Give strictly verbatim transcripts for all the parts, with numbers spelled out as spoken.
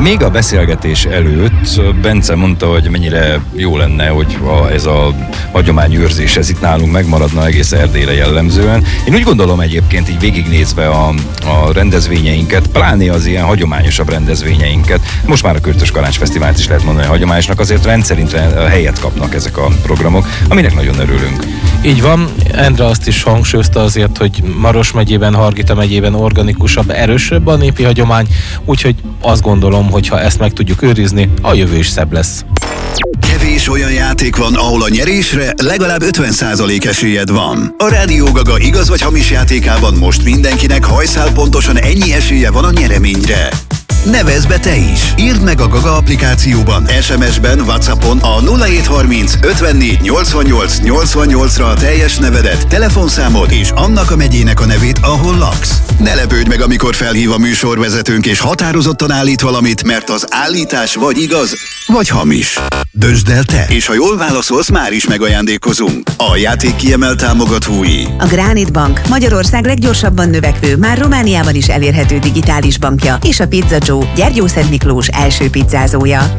Még a beszélgetés előtt Bence mondta, hogy mennyire jó lenne, hogy ez a hagyományőrzés ez itt nálunk megmaradna egész Erdélyre jellemzően. Én úgy gondolom egyébként így végignézve a, a rendezvényeinket, pláne az ilyen hagyományosabb rendezvényeinket, most már a Kürtös Karács Fesztivált is lehet mondani hagyományosnak, azért rendszerint helyet kapnak ezek a programok, aminek nagyon örülünk. Így van, Endre azt is hangsúlyozta azért, hogy Maros megyében, Hargita megyében organikusabb, erősebb a népi hagyomány, úgyhogy azt gondolom, hogy ha ezt meg tudjuk őrizni, a jövő is szebb lesz. Kevés olyan játék van, ahol a nyerésre legalább ötven százalék esélyed van. A Rádió Gaga igaz vagy hamis játékában most mindenkinek hajszál pontosan ennyi esélye van a nyereményre. Nevezz be te is! Írd meg a Gaga applikációban, es em es-ben, WhatsAppon a nulla hét harminc ötvennégy nyolcvannyolc nyolcvannyolcra a teljes nevedet, telefonszámod és annak a megyének a nevét, ahol laksz. Ne lepődj meg, amikor felhív a műsorvezetőnk és határozottan állít valamit, mert az állítás vagy igaz, vagy hamis. Döntsd el te, és ha jól válaszolsz, már is megajándékozunk. A játék kiemelt támogatói: a Granit Bank, Magyarország leggyorsabban növekvő, már Romániában is elérhető digitális bankja, és a Pizza Joe, Gyergyószent Miklós első pizzázója.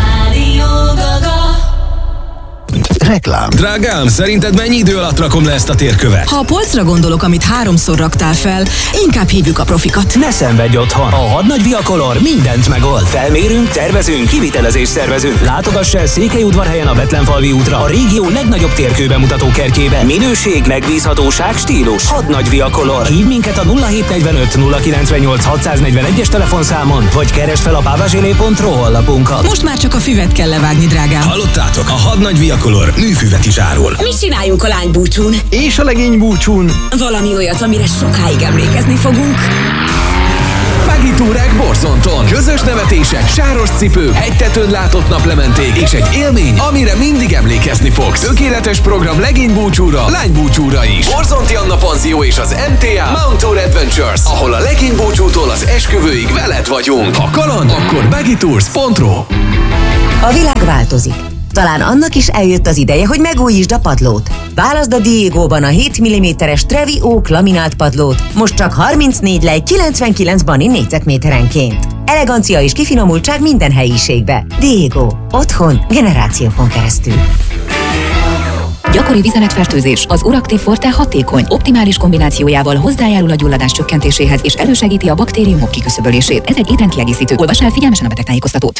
Reklám. Drágám, szerinted mennyi idő alatt rakom le ezt a térkövet? Ha a polcra gondolok, amit háromszor raktál fel, inkább hívjuk a profikat. Ne szenvedj otthon! A Hadnagy Viacolor mindent megold. Felmérünk, tervezünk, kivitelezést szervezünk. Látogass el Székelyudvarhelyen a Betlenfalvi útra, a régió legnagyobb térkőbemutató kertjébe. Minőség, megbízhatóság, stílus. Hadnagy Viacolor. Hívd minket a nulla hét negyvenöt nulla kilencvennyolc hatszáznegyvenegyes telefonszámon, vagy keresd fel a pavazselé pont ro honlapunkat. Most már csak a füvet kell levágni, drágám. Hallottátok? A Hadnagy Viacolor műfüvet is árul. Mit csináljunk a lánybúcsún? És a legény búcsún. Valami olyat, amire sokáig emlékezni fogunk. Buggy túrák Borzonton. Közös nevetések, sáros cipő, hegytetőn látott naplementék és egy élmény, amire mindig emlékezni fogsz. Tökéletes program legény búcsúra, lány búcsúra is. Borzonti Anna Panzió és az em té á Mount Tour Adventures, ahol a legény búcsútól az esküvőig veled vagyunk. Ha kaland, akkor buggy tours pont ro. A világ változik. Talán annak is eljött az ideje, hogy megújítsd a padlót. Válaszd a Diegóban a hét milliméteres Trevi Oak laminált padlót, most csak harmincnégy lej kilencvenkilenc bani négyzetméterenként. Elegancia és kifinomultság minden helyiségbe. Diego. Otthon generációkon keresztül. Gyakori vizeletfertőzés. Az Uractiv Forte hatékony, optimális kombinációjával hozzájárul a gyulladás csökkentéséhez és elősegíti a baktériumok kiküszöbölését. Ez egy étrendkiegészítő. Olvass el figyelmesen a betegtájékoztatót.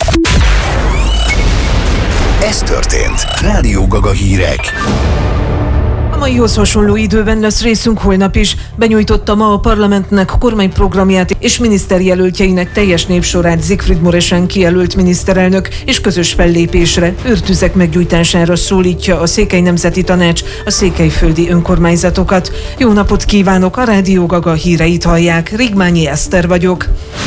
Ez történt. Rádió Gaga hírek. A maihoz hasonló időben lesz részünk holnap is. Benyújtotta ma a parlamentnek kormányprogramját és miniszterjelöltjeinek teljes névsorát Siegfried Muresan kijelölt miniszterelnök, és közös fellépésre, őrtüzek meggyújtására szólítja a Székely Nemzeti Tanács a székelyföldi önkormányzatokat. Jó napot kívánok, a Rádió Gaga híreit hallják. Rigmányi Eszter vagyok.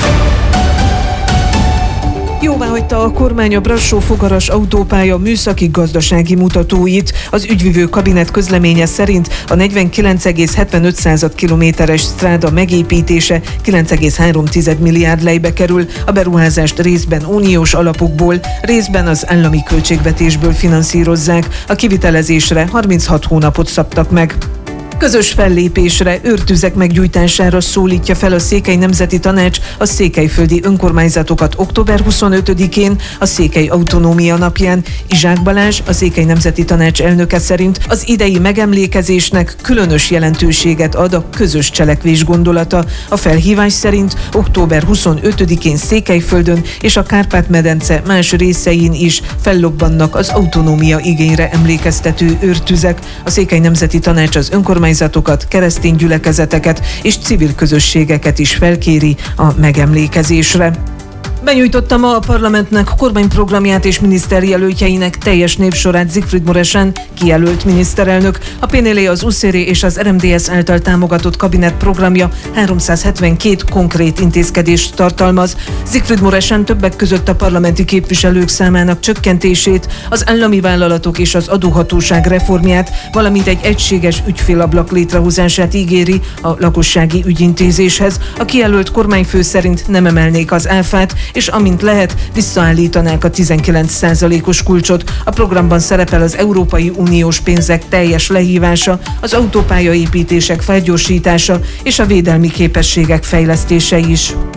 Jóváhagyta a kormány a Brassó-Fogaras autópálya műszaki-gazdasági mutatóit. Az ügyvivő kabinet közleménye szerint a negyvenkilenc egész hetvenöt kilométeres stráda megépítése kilenc egész három milliárd lejbe kerül. A beruházást részben uniós alapokból, részben az állami költségvetésből finanszírozzák. A kivitelezésre harminchat hónapot szabtak meg. Közös fellépésre, őrtüzek meggyújtására szólítja fel a Székely Nemzeti Tanács a székelyföldi önkormányzatokat október huszonötödikén, a Székely Autonómia napján. Izsák Balázs, a Székely Nemzeti Tanács elnöke szerint az idei megemlékezésnek különös jelentőséget ad a közös cselekvés gondolata. A felhívás szerint október huszonötödikén Székelyföldön és a Kárpát-medence más részein is fellobbannak az autonómia igényre emlékeztető őrtüzek. A Székely Nemzeti Tanács az önkormányzatokat, keresztény gyülekezeteket és civil közösségeket is felkéri a megemlékezésre. Benyújtotta ma a parlamentnek kormányprogramját és miniszterjelöltjeinek teljes névsorát Siegfried Muresan kijelölt miniszterelnök. A pé en el az u es zé er és az er em dé es által támogatott kabinet programja háromszázhetvenkét konkrét intézkedést tartalmaz. Siegfried Muresan többek között a parlamenti képviselők számának csökkentését, az állami vállalatok és az adóhatóság reformját, valamint egy egységes ügyfélablak létrehozását ígéri a lakossági ügyintézéshez. A kijelölt kormányfő szerint nem emelnék az áfát, és amint lehet, visszaállítanák a tizenkilenc százalékos kulcsot. A programban szerepel az Európai Uniós pénzek teljes lehívása, az autópályaépítések felgyorsítása és a védelmi képességek fejlesztése is.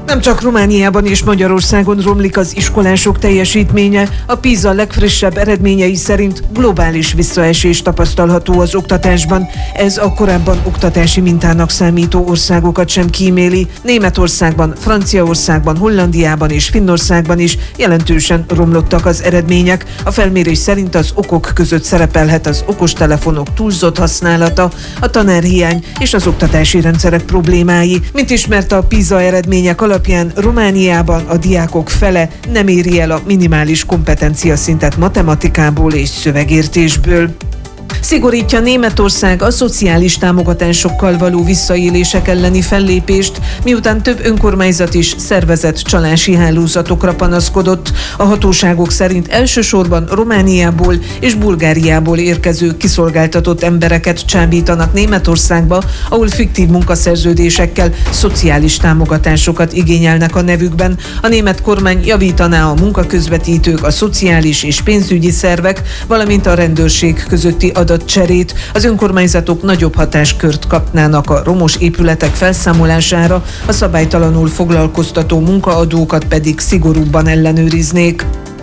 Nem csak Romániában és Magyarországon romlik az iskolások teljesítménye, a PISA legfrissebb eredményei szerint globális visszaesés tapasztalható az oktatásban. Ez a korábban oktatási mintának számító országokat sem kíméli. Németországban, Franciaországban, Hollandiában és Finnországban is jelentősen romlottak az eredmények. A felmérés szerint az okok között szerepelhet az okostelefonok túlzott használata, a tanárhiány és az oktatási rendszerek problémái. Mint ismert, a PISA eredmények alapján Romániában a diákok fele nem éri el a minimális kompetencia szintet matematikából és szövegértésből. Szigorítja Németország a szociális támogatásokkal való visszaélések elleni fellépést, miután több önkormányzat is szervezett csalási hálózatokra panaszkodott. A hatóságok szerint elsősorban Romániából és Bulgáriából érkező kiszolgáltatott embereket csábítanak Németországba, ahol fiktív munkaszerződésekkel szociális támogatásokat igényelnek a nevükben. A német kormány javítaná a munkaközvetítők, a szociális és pénzügyi szervek, valamint a rendőrség közötti adatcserét. Az önkormányzatok nagyobb hatáskört kapnának a romos épületek felszámolására, a szabálytalanul foglalkoztató munkaadókat pedig szigorúbban ellenőriznék.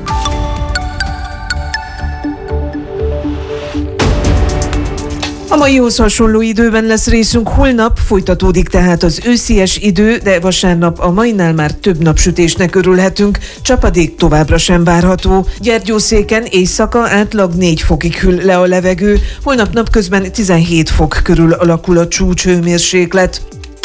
A maihoz hasonló időben lesz részünk holnap, folytatódik tehát az őszies idő, de vasárnap a mainál már több napsütésnek örülhetünk, csapadék továbbra sem várható. Gyergyószéken éjszaka átlag négy fokig hűl le a levegő, holnap napközben tizenhét fok körül alakul a csúcshőmérséklet.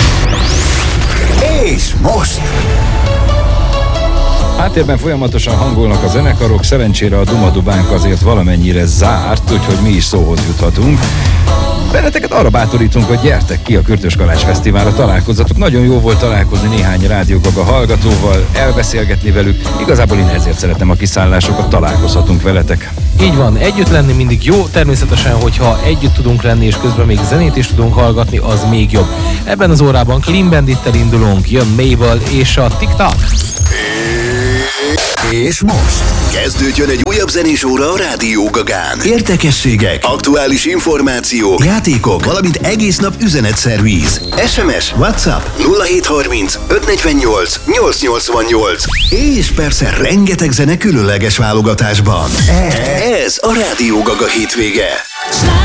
És most! Háttérben folyamatosan hangolnak a zenekarok, szerencsére a Dumadubánk azért valamennyire zárt, úgyhogy mi is szóhoz juthatunk. Benneteket arra bátorítunk, hogy gyertek ki a Kürtös Kalács Fesztiválra, találkozzatok. Nagyon jó volt találkozni néhány Rádió Gaga hallgatóval, elbeszélgetni velük. Igazából én ezért szeretem a kiszállásokat, találkozhatunk veletek. Így van, együtt lenni mindig jó, természetesen, hogyha együtt tudunk lenni és közben még zenét is tudunk hallgatni, az még jobb. Ebben az órában Clean Bandittel indulunk, jön Mabel és a TikTok. És most kezdődjön egy újabb zenés óra a Rádió Gagán. Érdekességek, aktuális információk, játékok, valamint egész nap üzenetszervíz. es em es, WhatsApp nulla hét harminc öt negyvennyolc nyolc nyolcvannyolc. És persze rengeteg zene különleges válogatásban. Ez a Rádió Gaga hétvége.